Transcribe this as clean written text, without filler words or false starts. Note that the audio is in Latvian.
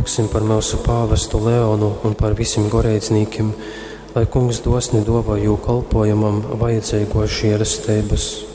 Lūksim par mūsu pāvestu Leonu un par visiem garīdzniekiem, lai Kungs dosni dāvā jū kalpojumam vajadzīgos žēlastības.